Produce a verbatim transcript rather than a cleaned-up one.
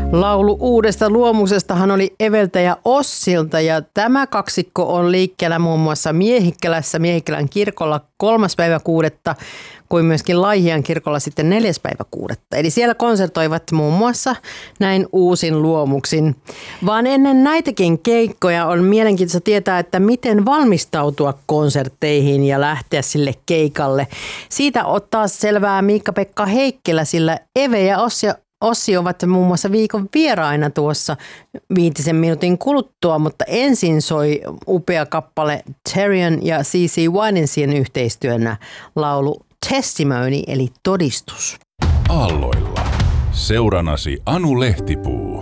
Laulu uudesta luomusestahan oli Eveltä ja Ossilta ja tämä kaksikko on liikkeellä muun muassa Miehikkälässä, Miehikkälän kirkolla kolmas päivä kuudetta, kuin myöskin Laihian kirkolla sitten neljäs päivä kuudetta. Eli siellä konsertoivat muun muassa näin uusin luomuksin. Vaan ennen näitäkin keikkoja on mielenkiintoista tietää, että miten valmistautua konsertteihin ja lähteä sille keikalle. Siitä ottaa selvää Miikka-Pekka Heikkilä, sillä Eve ja Ossi Ossi ovat muun muassa viikon vieraina tuossa viitisen minuutin kuluttua, mutta ensin soi upea kappale Therion ja C C Winesin yhteistyönä laulu Testimony eli todistus. Aalloilla. Seuranasi Anu Lehtipuu.